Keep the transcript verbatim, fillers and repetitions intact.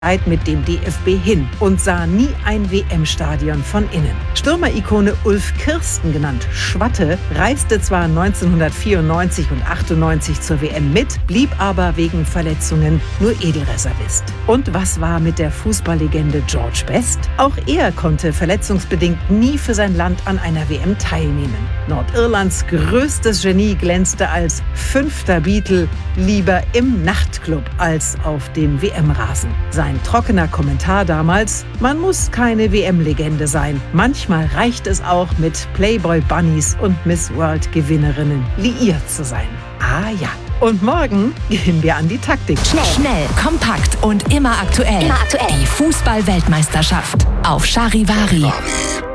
mit dem D F B hin und sah nie ein W M-Stadion von innen. Stürmer-Ikone Ulf Kirsten, genannt Schwatte, reiste zwar neunzehnhundertvierundneunzig und achtundneunzig zur W M mit, blieb aber wegen Verletzungen nur Edelreservist. Und was war mit der Fußballlegende George Best? Auch er konnte verletzungsbedingt nie für sein Land an einer W M teilnehmen. Nordirlands größtes Genie glänzte als fünfter Beatle lieber im Nachtclub als auf dem W M-Rasen. Sein trockener Kommentar damals: Man muss keine W M-Legende sein. Manchmal reicht es auch, mit Playboy-Bunnies und Miss World-Gewinnerinnen liiert zu sein. Ah ja. Und morgen gehen wir an die Taktik. Schnell, schnell, kompakt und immer aktuell. Immer aktuell. Die Fußball-Weltmeisterschaft auf Charivari.